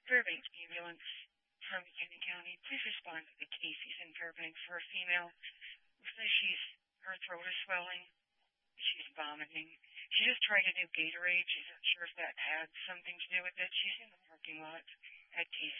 Fairbanks ambulance from Union County. Please respond to the Casey's in Fairbanks for a female who says her throat is swelling. She's vomiting. She just tried a new Gatorade. She's not sure if that had something to do with it. She's in the parking lot at Casey's.